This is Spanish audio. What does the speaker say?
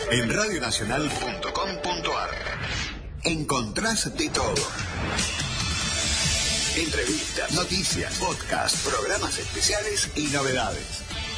En radionacional.com.ar encontrás de todo. Entrevistas, noticias, podcasts, programas especiales y novedades.